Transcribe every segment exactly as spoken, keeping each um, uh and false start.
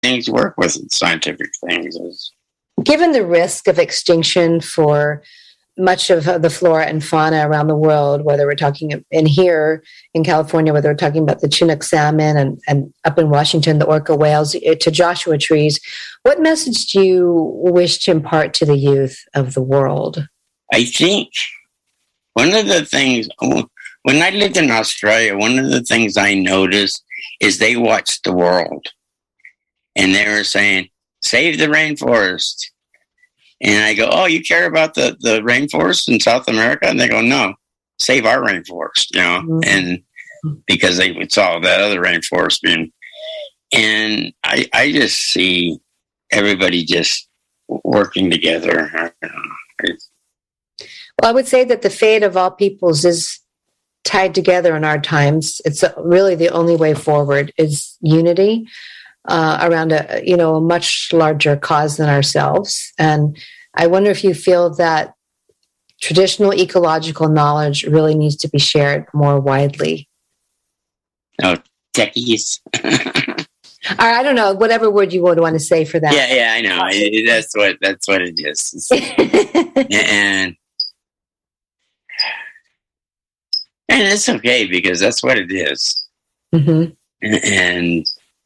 things work with scientific things. Is, Given the risk of extinction for much of the flora and fauna around the world, whether we're talking in here in California, whether we're talking about the Chinook salmon and, and up in Washington, the orca whales, to Joshua trees, what message do you wish to impart to the youth of the world? I think one of the things, when I lived in Australia, one of the things I noticed is they watched the world. And they were saying, save the rainforest. And I go, oh, you care about the, the rainforest in South America? And they go, no, save our rainforest, you know, mm-hmm. and because they would solve that other rainforest being. And I, I just see everybody just working together. Well, I would say that the fate of all peoples is tied together in our times. It's really the only way forward is unity. Uh, around a you know a much larger cause than ourselves. And I wonder if you feel that traditional ecological knowledge really needs to be shared more widely. Oh, techies. Or I don't know, whatever word you would want to say for that. Yeah, yeah, I know. I, that's what that's what it is. and and it's okay because that's what it is. Mm-hmm. And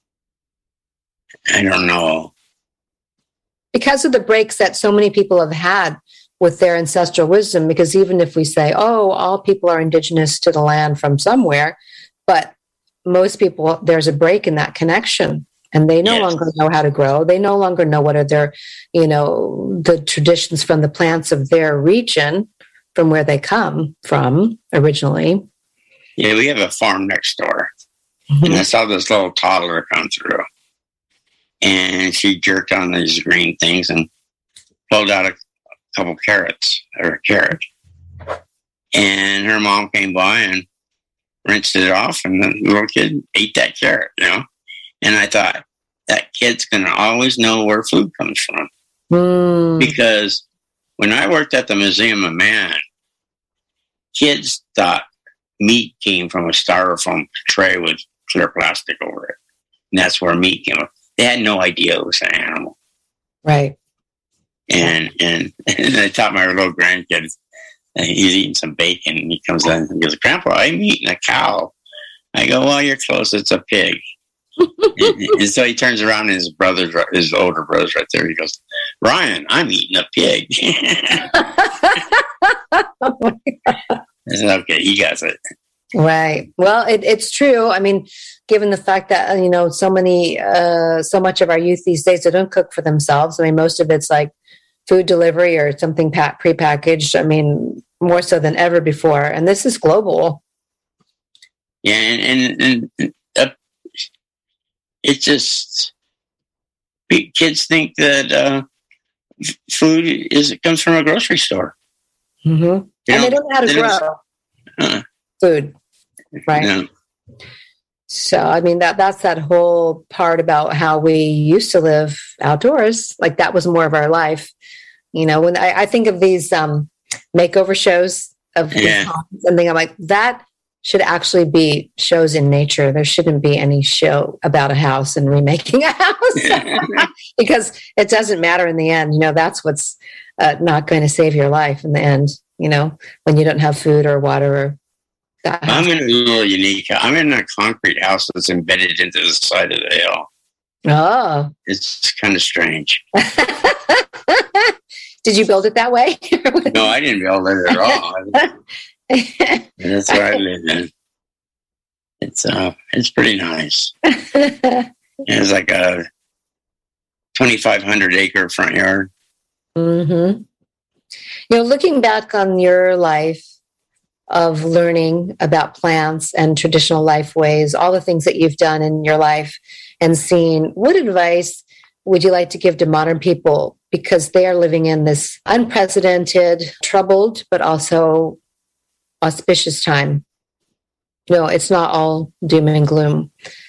I don't know. Because of the breaks that so many people have had with their ancestral wisdom, because even if we say, oh, all people are indigenous to the land from somewhere, but most people, there's a break in that connection and they no yes. longer know how to grow. They no longer know what are their, you know, the traditions from the plants of their region, from where they come from originally. Yeah, we have a farm next door. Mm-hmm. And I saw this little toddler come through. And she jerked on these green things and pulled out a couple carrots or a carrot. And her mom came by and rinsed it off, and the little kid ate that carrot, you know. And I thought, that kid's going to always know where food comes from. Mm. Because when I worked at the Museum of Man, kids thought meat came from a styrofoam tray with clear plastic over it. And that's where meat came from. They had no idea it was an animal. Right. And and, and I taught my little grandkid, he's eating some bacon, and he comes in and goes, Grandpa, I'm eating a cow. I go, well, you're close, it's a pig. and, and so he turns around and his brother's, his older brother's right there. He goes, Ryan, I'm eating a pig. Oh my God. I said, okay, he got it. Right. Well, it, it's true. I mean, given the fact that, you know, so many, uh, so much of our youth these days, they don't cook for themselves. I mean, most of it's like food delivery or something pa- prepackaged. I mean, more so than ever before. And this is global. Yeah. And, and, and uh, it's just, kids think that uh, food is, it comes from a grocery store. Mm-hmm. You and know, they don't know how to grow uh, food. Right. Yeah. So, I mean, that that's that whole part about how we used to live outdoors. Like that was more of our life. You know, when I, I think of these um, makeover shows of yeah. and think I'm like, that should actually be shows in nature. There shouldn't be any show about a house and remaking a house because it doesn't matter in the end. You know, that's what's uh, not going to save your life in the end, you know, when you don't have food or water or I'm in a little unique. I'm in a concrete house that's embedded into the side of the hill. Oh. It's kind of strange. Did you build it that way? No, I didn't build it at all. That's where I live in. It's uh, it's pretty nice. It's like a twenty-five hundred acre front yard. Mm-hmm. You know, looking back on your life of learning about plants and traditional life ways, all the things that you've done in your life and seen, what advice would you like to give to modern people? Because they are living in this unprecedented, troubled, but also auspicious time. No, it's not all doom and gloom.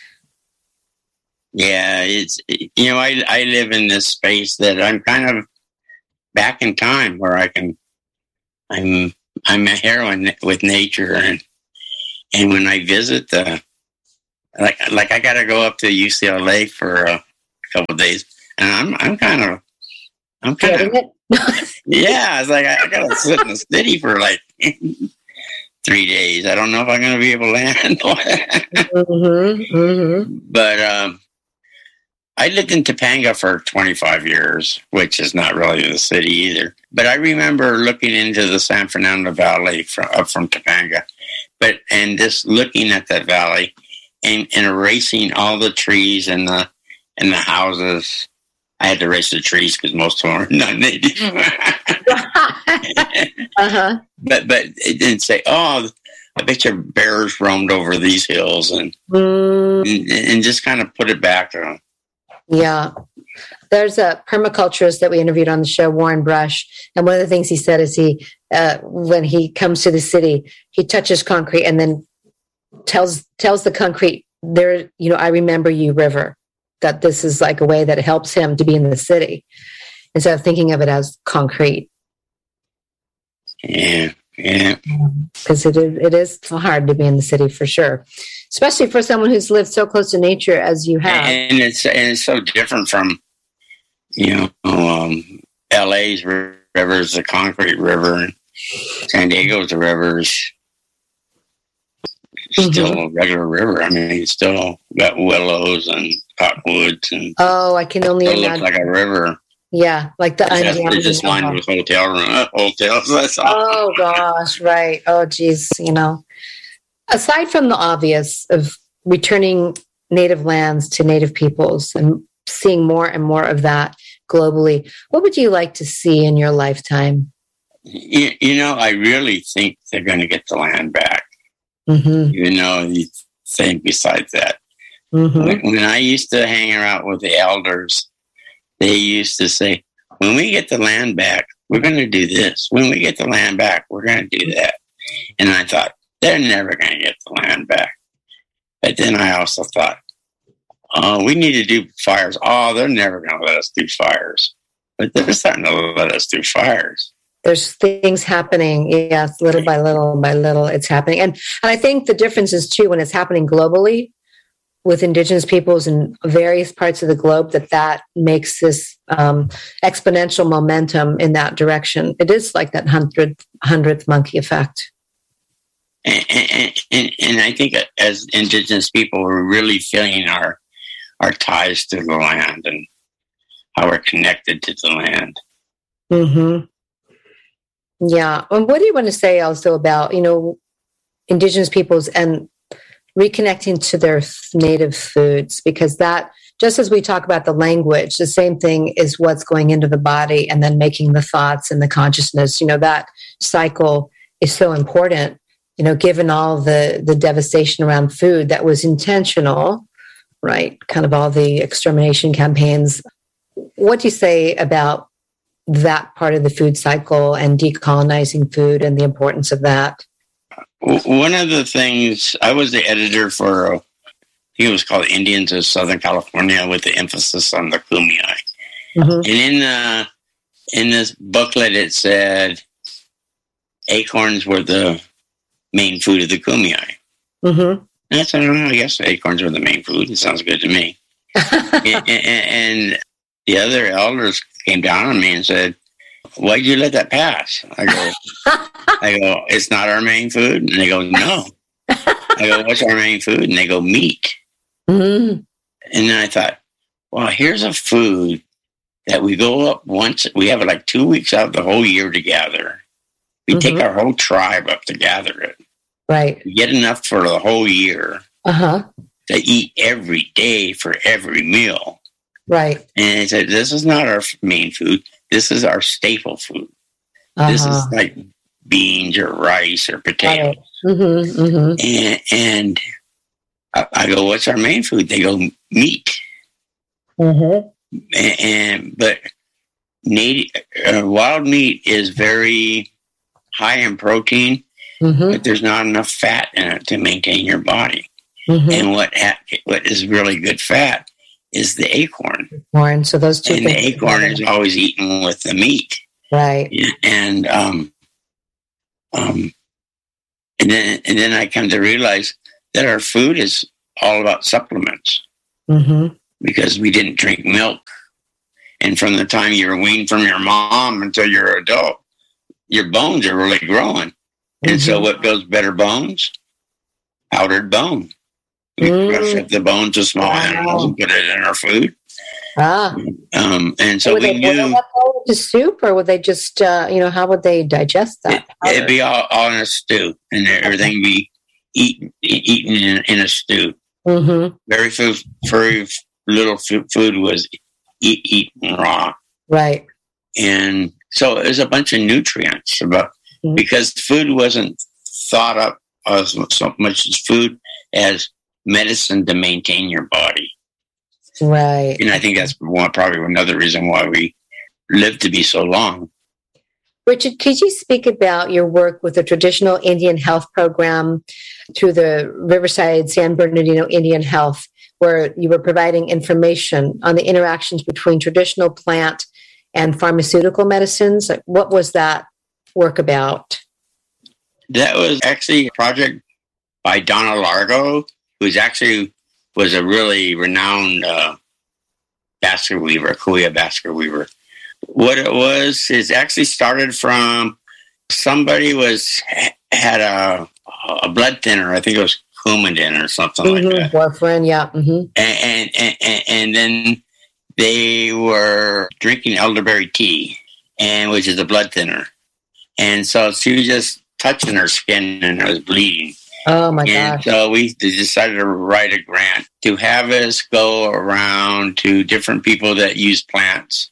Yeah, it's, you know, I, I live in this space that I'm kind of back in time where I can, I'm, I'm a heroine with nature, and and when I visit the like like I got to go up to U C L A for a a couple of days, and I'm I'm kind of I'm kind of yeah. It's like I, I gotta sit in the city for like three days. I don't know if I'm gonna be able to handle it. mm-hmm, mm-hmm. But um, I lived in Topanga for twenty-five years, which is not really the city either. But I remember looking into the San Fernando Valley from up from Topanga, but and just looking at that valley and, and erasing all the trees and the and the houses. I had to erase the trees because most of them are not native. uh-huh. But but it didn't say, oh, I bet your bears roamed over these hills, and mm. and, and just kind of put it back on. Yeah. There's a permaculturist that we interviewed on the show, Warren Brush. And one of the things he said is he, uh, when he comes to the city, he touches concrete and then tells, tells the concrete there, you know, I remember you, river, that this is like a way that helps him to be in the city instead of thinking of it as concrete. Yeah. Yeah. Because it is, it is hard to be in the city for sure, especially for someone who's lived so close to nature as you have. And it's and it's so different from, you know, um, L A's river is a concrete river, and San Diego's a river is still mm-hmm. a regular river. I mean, it's still got willows and cottonwoods, and oh, I can only it imagine. looks like a river. Yeah, like the it's, it's just lined with hotel room, uh, hotels. That's all. Oh gosh, right. Oh geez, you know. Aside from the obvious of returning native lands to native peoples and seeing more and more of that globally, what would you like to see in your lifetime? You, you know, I really think they're going to get the land back. Mm-hmm. You know, you think besides that. Mm-hmm. When, when I used to hang around with the elders, they used to say, when we get the land back, we're going to do this. When we get the land back, we're going to do that. And I thought, they're never going to get the land back. But then I also thought, oh, we need to do fires. Oh, they're never going to let us do fires. But they're starting to let us do fires. There's things happening, yes, little by little by little, it's happening. And, and I think the difference is, too, when it's happening globally, with Indigenous peoples in various parts of the globe, that that makes this um, exponential momentum in that direction. It is like that hundredth, hundredth monkey effect. And, and, and, and I think as Indigenous people, we're really feeling our our ties to the land and how we're connected to the land. Mm-hmm. Yeah. And what do you want to say also about, you know, Indigenous peoples and reconnecting to their native foods, because that, just as we talk about the language, the same thing is what's going into the body and then making the thoughts and the consciousness, you know, that cycle is so important, you know, given all the, the devastation around food that was intentional, right? Kind of all the extermination campaigns. What do you say about that part of the food cycle and decolonizing food and the importance of that? One of the things, I was the editor for, I think it was called Indians of Southern California, with the emphasis on the Kumeyaay. Mm-hmm. And in the, in this booklet, it said acorns were the main food of the Kumeyaay. Mm-hmm. And I said, oh, I guess acorns were the main food. It sounds good to me. and, and, and the other elders came down on me and said, why'd you let that pass? I go, I go, it's not our main food. And they go, no. I go, what's our main food? And they go, meat. Mm-hmm. And then I thought, well, here's a food that we go up once. We have it like two weeks out of the whole year to gather. We mm-hmm. take our whole tribe up to gather it. Right. We get enough for the whole year uh-huh. to eat every day for every meal. Right. And they said, this is not our main food. This is our staple food. Uh-huh. This is like beans or rice or potato. Right. Mm-hmm, mm-hmm. And, and I, I go, what's our main food? They go, meat. Mm-hmm. And, and but native uh, wild meat is very high in protein, mm-hmm. but there's not enough fat in it to maintain your body. Mm-hmm. And what ha- what is really good fat is the acorn. Acorn. So those two. And the acorn is always eaten with the meat. Right. And um, um, and then and then I come to realize that our food is all about supplements. Mm-hmm. because we didn't drink milk. And from the time you were weaned from your mom until you're an adult, your bones are really growing. Mm-hmm. And so what builds better bones? Powdered bone. We mm. crush up the bones of small wow. animals and put it in our food. Ah. Um, and so would we they knew... boil that into soup, or would they just, uh, you know, how would they digest that? It, it'd be all, all in a stew, and everything be eaten, eaten in, in a stew. Mm-hmm. Very, food, very little food was eat, eaten raw. Right. And so there's a bunch of nutrients about mm-hmm. because food wasn't thought up as so much as food as medicine to maintain your body. Right. And I think that's one, probably another reason why we live to be so long. Richard, could you speak about your work with the traditional Indian health program through the Riverside San Bernardino Indian Health, where you were providing information on the interactions between traditional plant and pharmaceutical medicines? What was that work about? That was actually a project by Donna Largo, who's actually was a really renowned uh, basket weaver, Kuya basket weaver. What it was is actually started from somebody was had a a blood thinner. I think it was Coumadin or something mm-hmm. like that. Warfarin, yeah. Mm-hmm. And, and, and and then they were drinking elderberry tea, and which is a blood thinner. And so she was just touching her skin, and it was bleeding. Oh my and gosh. So we decided to write a grant to have us go around to different people that use plants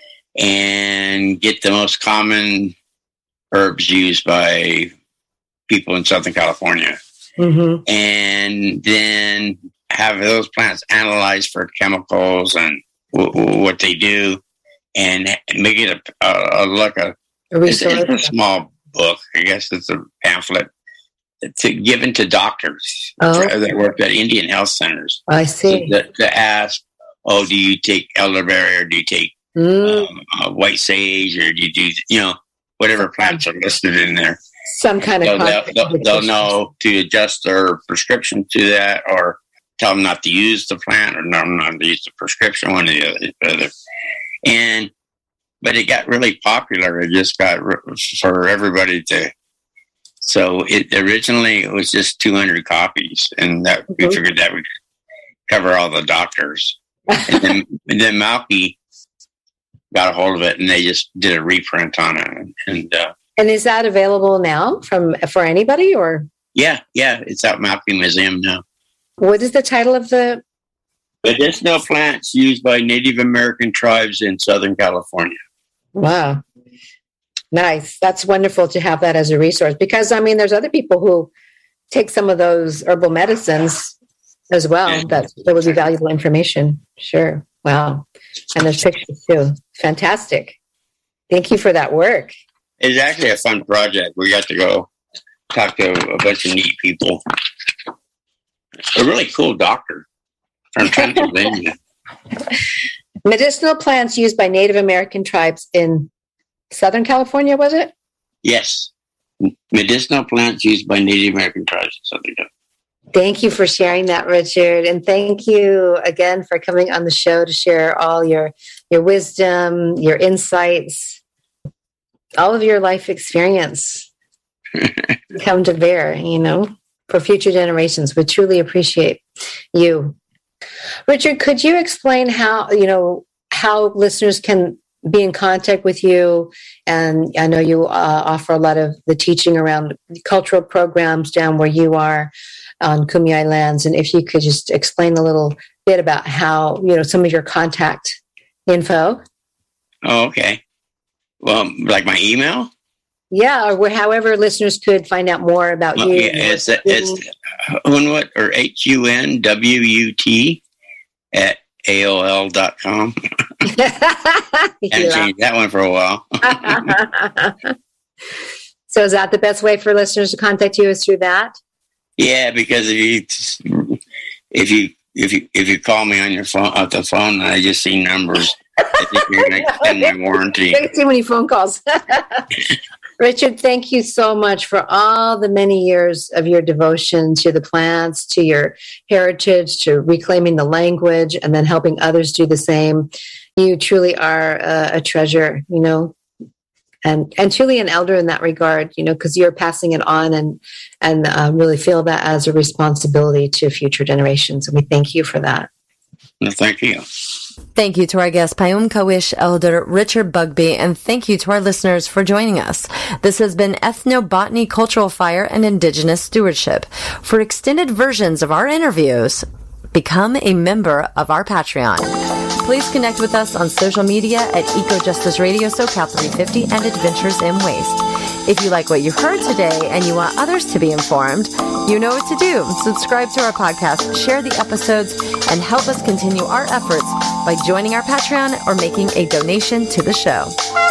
and get the most common herbs used by people in Southern California. Mm-hmm. And then have those plants analyzed for chemicals and w- w- what they do, and make it a, a, a like a, a resource. It's, it's a small book. I guess it's a pamphlet to given to doctors oh. that work at Indian health centers. I see. To, to ask, oh, do you take elderberry, or do you take mm. um, uh, white sage, or do you do, you know, whatever plants are listed in there? Some kind so of they'll, they'll, they'll know to adjust their prescription to that, or tell them not to use the plant, or no, not to use the prescription, one or the other. And but it got really popular. It just got for everybody to. So it originally it was just two hundred copies, and that mm-hmm. we figured that would cover all the doctors. and then, and then Malky got a hold of it, and they just did a reprint on it. And uh, and is that available now from for anybody, or? Yeah, yeah, it's at Malky Museum now. What is the title of the? Medicinal plants used by Native American tribes in Southern California. Wow. Nice. That's wonderful to have that as a resource, because, I mean, there's other people who take some of those herbal medicines as well. That, that would be valuable information. Sure. Wow. And there's pictures too. Fantastic. Thank you for that work. It's actually a fun project. We got to go talk to a bunch of neat people. A really cool doctor from Pennsylvania. Medicinal plants used by Native American tribes in Southern California, was it? Yes. Medicinal plants used by Native American tribes in Southern California. Thank you for sharing that, Richard. And thank you again for coming on the show to share all your, your wisdom, your insights, all of your life experience come to bear, you know, for future generations. We truly appreciate you. Richard, could you explain how, you know, how listeners can be in contact with you? And I know you uh, offer a lot of the teaching around cultural programs down where you are on Kumeyaay lands. And if you could just explain a little bit about how, you know, some of your contact info. Oh, okay. Well, like my email? Yeah, or however listeners could find out more about well, you. Yeah, it's it's Hunwut, or H U N W U T at A O L dot com. I haven't changed that one for a while. So is that the best way for listeners to contact you, is through that? Yeah, because if you if you if you if you call me on your phone off the phone and I just see numbers, I think you're going to extend my warranty. Too many phone calls. Richard, thank you so much for all the many years of your devotion to the plants, to your heritage, to reclaiming the language, and then helping others do the same. You truly are a, a treasure, you know, and and truly an elder in that regard, you know, because you're passing it on and and uh, really feel that as a responsibility to future generations. And we thank you for that. Well, thank you. Thank you to our guest, Payum Kawish Elder Richard Bugbee, and thank you to our listeners for joining us. This has been Ethnobotany, Cultural Fire, and Indigenous Stewardship. For extended versions of our interviews, become a member of our Patreon. Please connect with us on social media at Eco Justice Radio, SoCal three fifty, and Adventures in Waste. If you like what you heard today and you want others to be informed, you know what to do. Subscribe to our podcast, share the episodes, and help us continue our efforts by joining our Patreon or making a donation to the show.